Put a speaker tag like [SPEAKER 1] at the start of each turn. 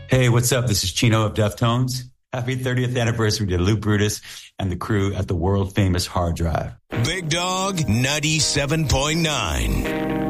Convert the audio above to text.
[SPEAKER 1] Hey, what's up? This is Chino of Deftones. Happy 30th anniversary to Lou Brutus and the crew at the world famous Hard Drive.
[SPEAKER 2] Big Dog 97.9.